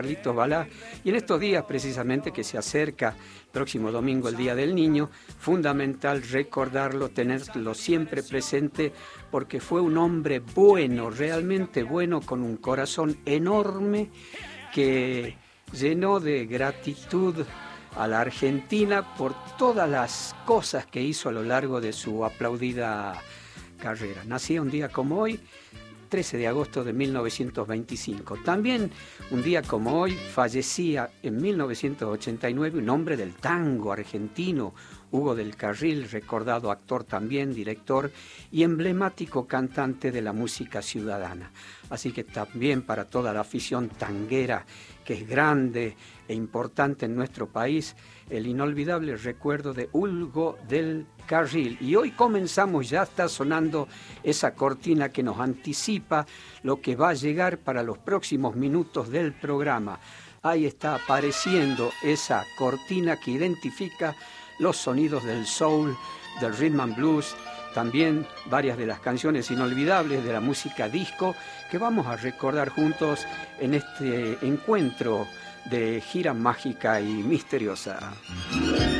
Carlitos Balá, y en estos días precisamente que se acerca próximo domingo el Día del Niño, fundamental recordarlo, tenerlo siempre presente, porque fue un hombre bueno, realmente bueno, con un corazón enorme que llenó de gratitud a la Argentina por todas las cosas que hizo a lo largo de su aplaudida carrera. Nacía un día como hoy, 13 de agosto de 1925. También un día como hoy fallecía en 1989 un hombre del tango argentino, Hugo del Carril, recordado actor también, director y emblemático cantante de la música ciudadana. Así que también para toda la afición tanguera, que es grande e importante en nuestro país, el inolvidable recuerdo de Hugo del Carril. Y hoy comenzamos, ya está sonando esa cortina que nos anticipa lo que va a llegar para los próximos minutos del programa. Ahí está apareciendo esa cortina que identifica los sonidos del soul, del rhythm and blues, también varias de las canciones inolvidables de la música disco que vamos a recordar juntos en este encuentro de gira mágica y misteriosa.